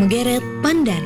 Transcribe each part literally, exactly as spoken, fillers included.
Menggeret Pandan.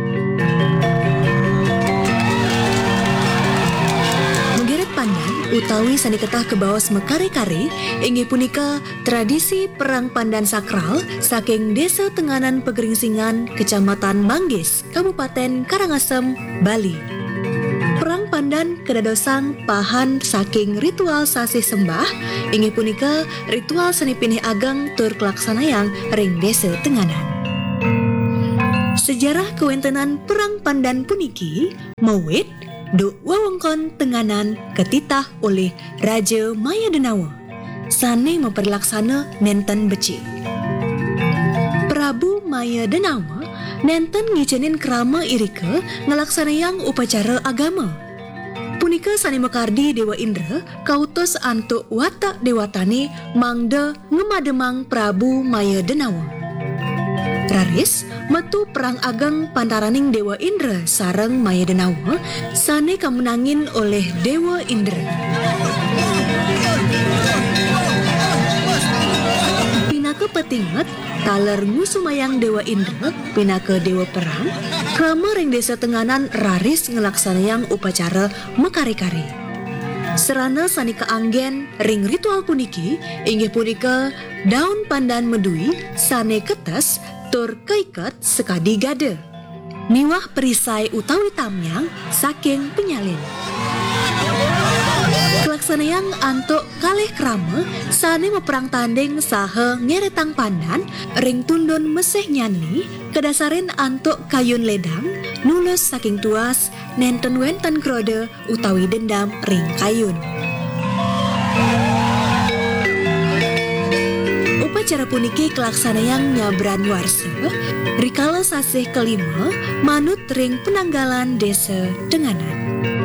Menggeret pandan utawi saniketah kebaos mekare-kare inggih punika tradisi perang pandan sakral saking Desa Tenganan Pegeringsingan, Kecamatan Manggis, Kabupaten Karangasem, Bali. Perang pandan kedadosang pahan saking ritual sasih sembah inggih punika ritual seni pinih ageng tur kelaksanayang ring Desa Tenganan. Sejarah kewentenan perang pandan puniki mawit duk wewengkon Tenganan ketitah oleh Raja Maya Denawa sane memperlaksana nenten beci. Prabu Maya Denawa nenten ngicenin krama irika ngelaksanayang upacara agama. Punika sane mekardi Dewa Indra kautos antuk watak dewatane mangda ngemademang Prabu Maya Denawa. Raris metu perang ageng pantaraning Dewa Indra sareng Maya Denawa sane kamenangin oleh Dewa Indra. Pinaka petinget taler ngusumayang Dewa Indra pinaka Dewa Perang krama ring Desa Tenganan raris ngelaksanayang upacara mekare-kare. Serana sani keanggen ring ritual puniki inggih punika daun pandan medui sane ketes tur kaiket sekadi gade. Miwah perisai utawi tamyang saking penyalin. Kelaksanayang antuk kalih krama sane meperang tanding saha ngeretang pandan ring tundun mesih nyanyi kedasarin antuk kayun ledang nulus saking tuas nenten wenten krode utawi dendam ring kayun. Upacara puniki kelaksanayang nyabran warsa rikala sasih kelima manut ring penanggalan Desa Tenganan.